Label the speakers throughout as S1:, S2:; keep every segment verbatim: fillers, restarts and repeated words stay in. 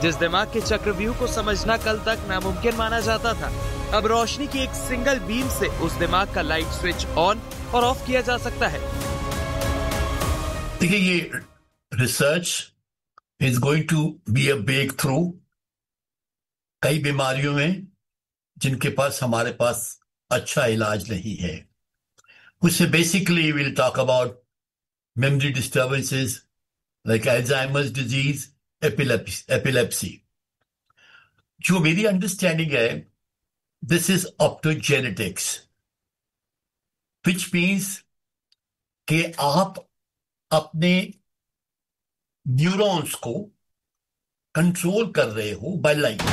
S1: जिस दिमाग के चक्रव्यूह को समझना कल तक नामुमकिन माना जाता था, अब रोशनी की एक सिंगल बीम से उस दिमाग का लाइट स्विच ऑन और ऑफ किया जा सकता है।
S2: देखिए, ये research is going to be a break through कई बीमारियों में जिनके पास हमारे पास अच्छा इलाज नहीं है। उससे basically will talk about memory disturbances like Alzheimer's disease, epilepsy. जो मेरी अंडरस्टैंडिंग है, this is optogenetics, which means कि आप अपने न्यूरॉन्स को कंट्रोल कर रहे हो बाय लाइट।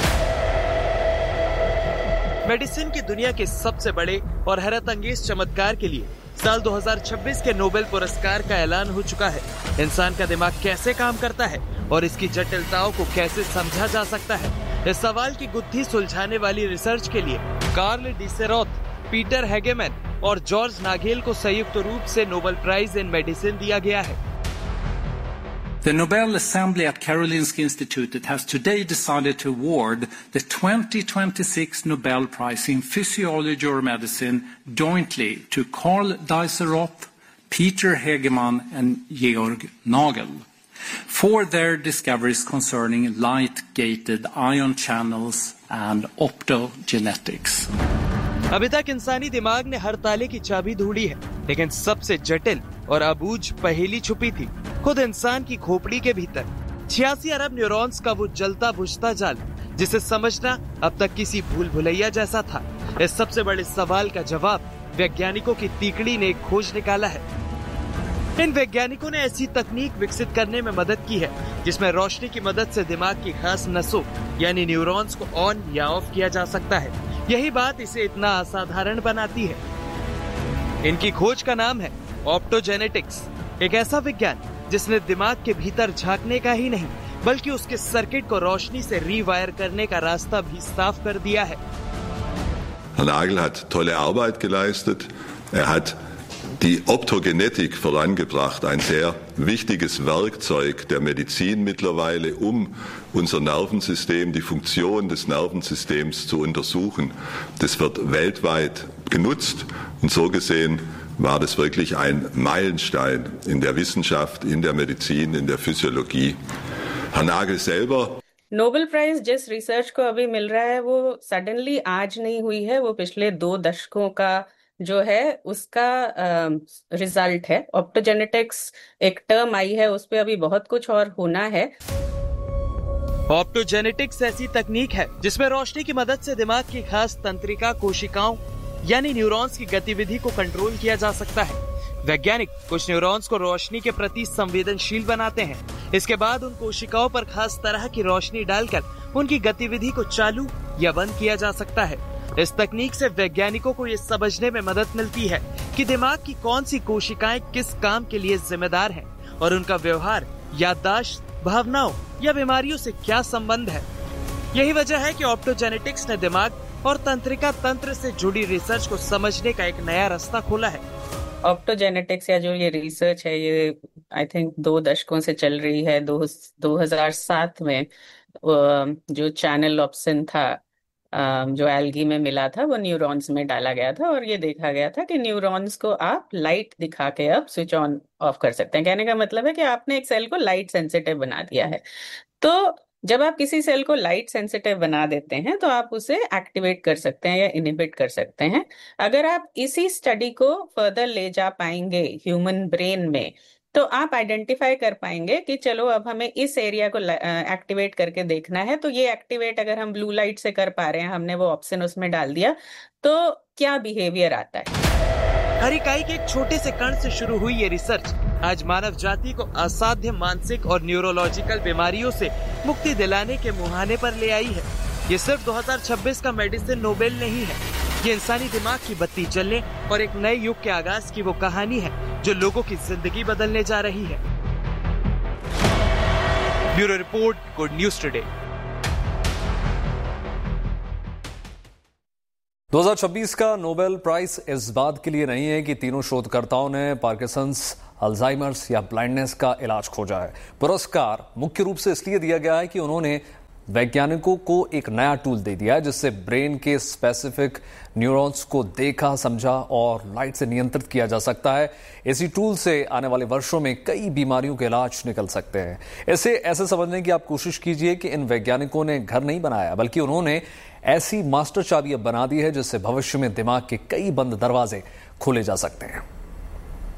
S1: मेडिसिन की दुनिया के सबसे बड़े और हैरत अंगेज चमत्कार के लिए साल दो हज़ार छब्बीस के नोबेल पुरस्कार का ऐलान हो चुका है। इंसान का दिमाग कैसे काम करता है और इसकी जटिलताओं को कैसे समझा जा सकता है, इस सवाल की गुत्थी सुलझाने वाली रिसर्च के लिए कार्ल डिसेरोथ, पीटर हेगेमैन और जॉर्ज नागेल को संयुक्त रूप से नोबेल प्राइज इन मेडिसिन दिया गया है।
S3: The Nobel Assembly at Karolinska Institutet has today decided to award the twenty twenty-six Nobel Prize in Physiology or Medicine jointly to Carl Diceroth, Peter Hegemann and Georg Nagel for their discoveries concerning light-gated ion channels and optogenetics.
S1: अभी तक इंसानी दिमाग ने हर ताले की चाबी ढूंढी है, लेकिन सबसे जटिल और अबूझ पहेली छुपी थी खुद इंसान की खोपड़ी के भीतर। छियासी अरब न्यूरॉन्स का वो जलता बुझता जाल, जिसे समझना अब तक किसी भूल भुलैया जैसा था। इस सबसे बड़े सवाल का जवाब वैज्ञानिकों की तीकड़ी ने एक खोज निकाला है। इन वैज्ञानिकों ने ऐसी तकनीक विकसित करने में मदद की है जिसमें रोशनी की मदद से दिमाग की खास नसों यानी न्यूरॉन्स को ऑन या ऑफ किया जा सकता है। यही बात इसे इतना असाधारण बनाती है। इनकी खोज का नाम है ऑप्टोजेनेटिक्स, एक ऐसा विज्ञान जिसने दिमाग के भीतर झांकने का ही नहीं बल्कि उसके सर्किट को रोशनी से रीवायर करने का रास्ता भी साफ कर दिया है।
S4: Herr Nagel hat tolle Arbeit geleistet. Er hat die Optogenetik vorangebracht, ein sehr wichtiges Werkzeug der Medizin mittlerweile, um unser Nervensystem, die Funktion des Nervensystems zu untersuchen. Das wird weltweit genutzt und so gesehen war das wirklich ein Meilenstein in der Wissenschaft, in der Medizin, in der Physiologie. Herr Nagel selber
S5: Nobel prize जिस research को अभी मिल रहा है वो suddenly आज नहीं हुई है, वो पिछले दो दशकों का जो है उसका रिजल्ट है। ऑप्टोजेनेटिक्स एक टर्म आई है, उस पे अभी बहुत कुछ और होना है।
S1: ऑप्टोजेनेटिक्स ऐसी तकनीक है जिसमें रोशनी की मदद से दिमाग की खास तंत्रिका कोशिकाओं यानी न्यूरॉन्स की गतिविधि को कंट्रोल किया जा सकता है। वैज्ञानिक कुछ न्यूरॉन्स को रोशनी के प्रति संवेदनशील बनाते हैं। इसके बाद उन कोशिकाओं पर खास तरह की रोशनी डालकर उनकी गतिविधि को चालू या बंद किया जा सकता है। इस तकनीक से वैज्ञानिकों को ये समझने में मदद मिलती है कि दिमाग की कौन सी कोशिकाएं किस काम के लिए जिम्मेदार हैं और उनका व्यवहार, याददाश्त, भावनाओं या बीमारियों से क्या संबंध है। यही वजह है कि ऑप्टोजेनेटिक्स ने दिमाग और तंत्रिका तंत्र से जुड़ी रिसर्च को समझने का एक नया रास्ता खोला है।
S5: ऑप्टोजेनेटिक्स या जो ये रिसर्च है ये आई थिंक दो दशकों से चल रही है। दो दो हजार सात में जो चैनल ऑप्सिन था जो एल्गी में मिला था वो न्यूरॉन्स में डाला गया था और ये देखा गया था कि न्यूरॉन्स को आप लाइट दिखा के अब स्विच ऑन ऑफ कर सकते हैं। कहने का मतलब है कि आपने एक सेल को लाइट सेंसिटिव बना दिया है। तो जब आप किसी सेल को लाइट सेंसिटिव बना देते हैं तो आप उसे एक्टिवेट कर सकते हैं या इनहिबिट कर सकते हैं। अगर आप इसी स्टडी को फर्दर ले जा पाएंगे ह्यूमन ब्रेन में तो आप आइडेंटिफाई कर पाएंगे कि चलो अब हमें इस एरिया को एक्टिवेट करके देखना है। तो ये एक्टिवेट अगर हम ब्लू लाइट से कर पा रहे हैं, हमने वो ऑप्शन उसमें डाल दिया, तो क्या बिहेवियर आता है।
S1: हर इकाई के एक छोटे से कण से शुरू हुई ये रिसर्च आज मानव जाति को असाध्य मानसिक और न्यूरोलॉजिकल बीमारियों से मुक्ति दिलाने के मुहाने पर ले आई है। ये सिर्फ दो हज़ार छब्बीस का मेडिसिन नोबेल नहीं है, ये इंसानी दिमाग की बत्ती जलने और एक नए युग के आगाज की वो कहानी है जो लोगों की जिंदगी बदलने जा रही है। Bureau report, good news today.
S6: दो हज़ार छब्बीस का नोबेल प्राइज इस बात के लिए नहीं है कि तीनों शोधकर्ताओं ने पार्किंसंस, अल्जाइमर्स या ब्लाइंडनेस का इलाज खोजा है। पुरस्कार मुख्य रूप से इसलिए दिया गया है कि उन्होंने वैज्ञानिकों को एक नया टूल दे दिया है जिससे ब्रेन के स्पेसिफिक न्यूरॉन्स को देखा, समझा और लाइट से नियंत्रित किया जा सकता है। इसी टूल से आने वाले वर्षों में कई बीमारियों के इलाज निकल सकते हैं। इसे ऐसे समझने की आप कोशिश कीजिए कि इन वैज्ञानिकों ने घर नहीं बनाया, बल्कि उन्होंने ऐसी मास्टर चाबी अब बना दी है जिससे भविष्य में दिमाग के कई बंद दरवाजे खोले जा सकते हैं।